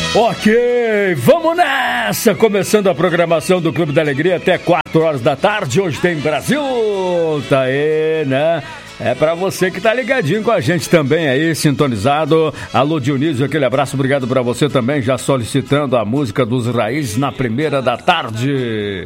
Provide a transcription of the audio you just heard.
Ok, vamos nessa! Começando a programação do Clube da Alegria até 4 horas da tarde. Hoje tem Brasil, tá aí, né? É pra você que tá ligadinho com a gente também aí, sintonizado. Alô, Dionísio, aquele abraço, obrigado pra você também, já solicitando a música dos Raízes na primeira da tarde.